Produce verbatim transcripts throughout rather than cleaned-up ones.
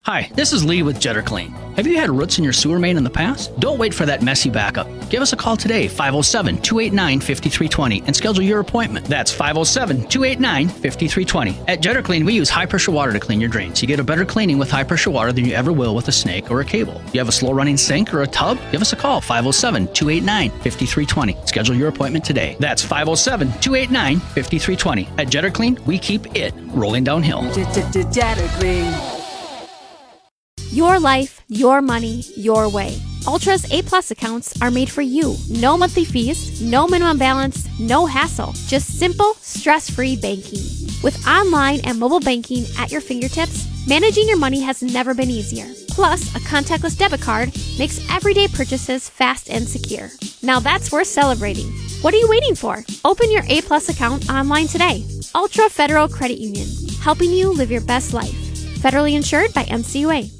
Hi, this is Lee with Jetter Clean. Have you had roots in your sewer main in the past? Don't wait for that messy backup. Give us a call today, five oh seven, two eight nine, five three two zero, and schedule your appointment. That's five oh seven, two eight nine, five three two zero. At Jetter Clean, we use high-pressure water to clean your drains. You get a better cleaning with high-pressure water than you ever will with a snake or a cable. You have a slow-running sink or a tub? Give us a call, five oh seven, two eight nine, five three two zero. Schedule your appointment today. That's five oh seven, two eight nine, five three two zero. At Jetter Clean, we keep it rolling downhill. Jetter Clean. Your life, your money, your way. Ultra's A-plus accounts are made for you. No monthly fees, no minimum balance, no hassle. Just simple, stress-free banking. With online and mobile banking at your fingertips, managing your money has never been easier. Plus, a contactless debit card makes everyday purchases fast and secure. Now that's worth celebrating. What are you waiting for? Open your A-plus account online today. Ultra Federal Credit Union, helping you live your best life. Federally insured by M C U A.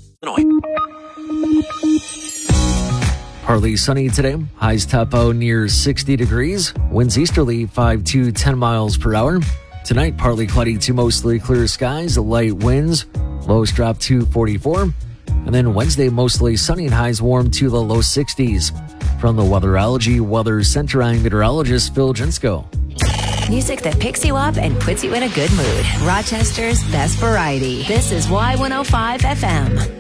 Partly sunny today. Highs top out near sixty degrees. Winds easterly five to ten miles per hour. Tonight, partly cloudy to mostly clear skies, light winds. Lows drop to forty-four. And then Wednesday, mostly sunny and highs warm to the low sixties. From the Weatherology Weather Center, I'm meteorologist Phil Jensko. Music that picks you up and puts you in a good mood. Rochester's best variety. This is Y one oh five F M.